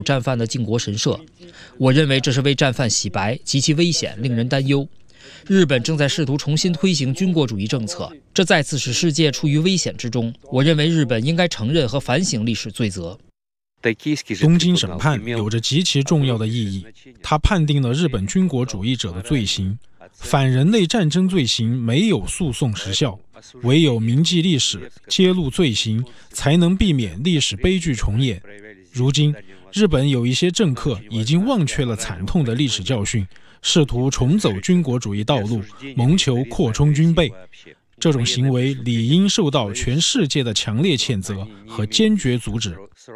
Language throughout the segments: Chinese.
战犯的靖国神社。我认为这是为战犯洗白，极其危险，令人担忧。日本正在试图重新推行军国主义政策，这再次使世界处于危险之中。我认为日本应该承认和反省历史罪责。 东京审判有着极其重要的意义，它判定了日本军国主义者的罪行。反人类战争罪行没有诉讼时效，唯有铭记历史、揭露罪行，才能避免历史悲剧重演。如今，日本有一些政客已经忘却了惨痛的历史教训，试图重走军国主义道路，谋求扩充军备。这种行为理应受到全世界的强烈谴责和坚决阻止。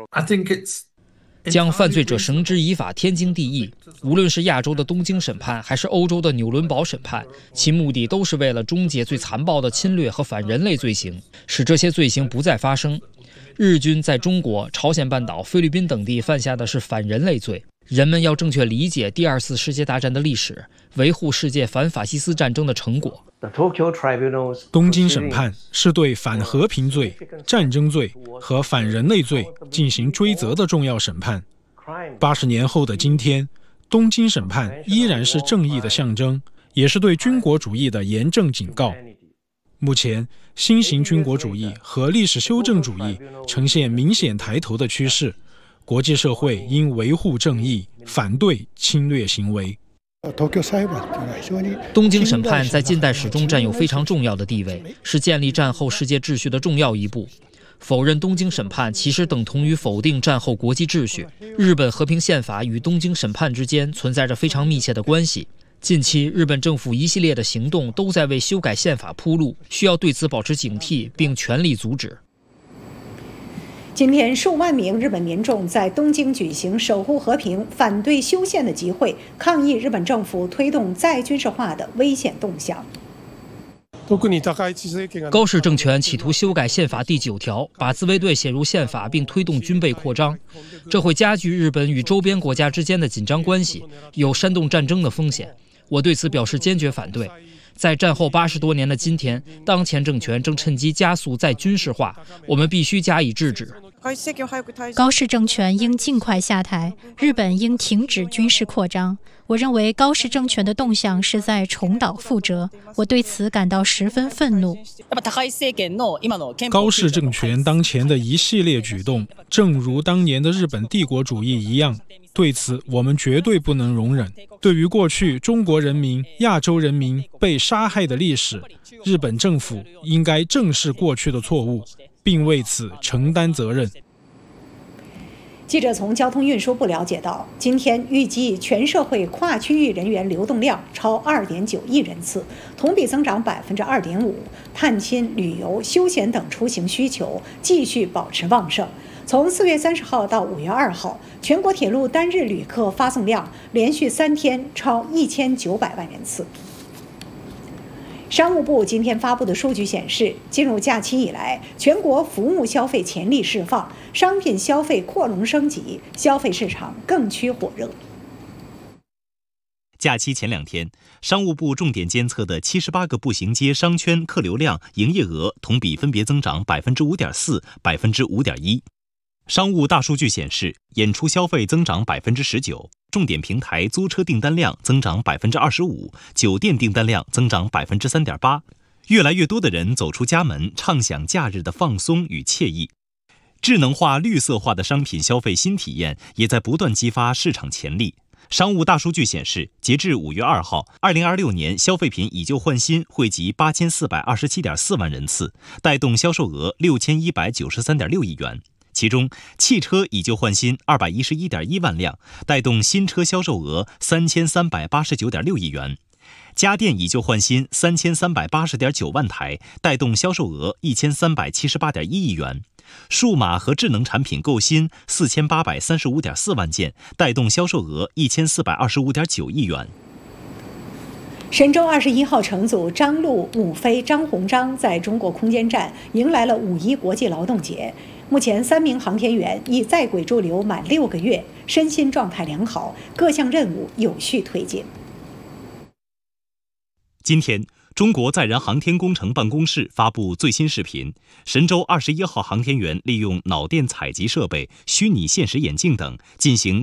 将犯罪者绳之以法天经地义，无论是亚洲的东京审判，还是欧洲的纽伦堡审判，其目的都是为了终结最残暴的侵略和反人类罪行，使这些罪行不再发生。日军在中国、朝鲜半岛、菲律宾等地犯下的是反人类罪。人们要正确理解第二次世界大战的历史，维护世界反法西斯战争的成果。 东京审判是对反和平罪、战争罪和反人类罪进行追责的重要审判。80年后的今天，东京审判依然是正义的象征，也是对军国主义的严正警告。目前，新型军国主义和历史修正主义呈现明显抬头的趋势，国际社会应维护正义，反对侵略行为。 东京审判在近代史中占有非常重要的地位，是建立战后世界秩序的重要一步。否认东京审判其实等同于否定战后国际秩序。日本和平宪法与东京审判之间存在着非常密切的关系。近期，日本政府一系列的行动都在为修改宪法铺路，需要对此保持警惕，并全力阻止。 今天，数万名日本民众在东京举行守护和平、反对修宪的集会，抗议日本政府推动再军事化的危险动向。 高市政权企图修改宪法第9条，把自卫队写入宪法，并推动军备扩张，这会加剧日本与周边国家之间的紧张关系，有煽动战争的风险。我对此表示坚决反对。在战后80多年的今天，当前政权正趁机加速再军事化，我们必须加以制止。 高市政权应尽快下台，日本应停止军事扩张。我认为高市政权的动向是在重蹈覆辙，我对此感到十分愤怒。 高市政权当前的一系列举动，正如当年的日本帝国主义一样，对此我们绝对不能容忍。对于过去中国人民、亚洲人民被杀害的历史，日本政府应该正视过去的错误，并为此承担责任。 记者从交通运输部了解到，今天预计全社会跨区域人员流动量超2.9亿人次，同比增长2.5%。探亲、旅游、休闲等出行需求继续保持旺盛。从4月30号到5月2号，全国铁路单日旅客发送量连续3天超1900万人次。商务部今天发布的数据显示，进入假期以来，全国服务消费潜力释放，商品消费扩容升级，消费市场更趋火热。 假期前2天，商务部重点监测的78个步行街商圈客流量、营业额同比分别增长5.4%、5.1%。商务大数据显示，演出消费增长19%，重点平台租车订单量增长25%，酒店订单量增长3.8%。越来越多的人走出家门，畅享假日的放松与惬意。智能化、绿色化的商品消费新体验也在不断激发市场潜力。商务大数据显示，截至5月2号，2026年消费品以旧换新惠及8427.4万人次，带动销售额6193.6亿元。其中，汽车以旧换新211.1万辆，带动新车销售额3389.6亿元；家电以旧换新3380.9万台，带动销售额1378.1亿元；数码和智能产品购新4835.4万件，带动销售额1425.9亿元。 神舟21号乘组张陆、母飞张鸿章在中国空间站迎来了5·1国际劳动节。目前3名航天员已在轨驻留满6个月，身心状态良好，各项任务有序推进。 今天，中国载人航天工程办公室发布最新视频，神舟21号航天员利用脑电采集设备、虚拟现实眼镜等进行